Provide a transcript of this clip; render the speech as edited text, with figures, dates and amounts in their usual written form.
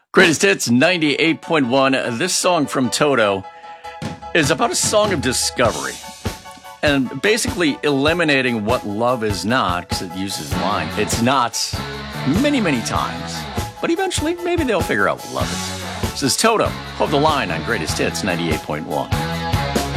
Greatest Hits 98.1. This song from Toto is about a song of discovery and basically eliminating what love is not, because it uses the line, it's not, many, many times. But eventually, maybe they'll figure out what love is. This is Toto. Hold the line on Greatest Hits 98.1.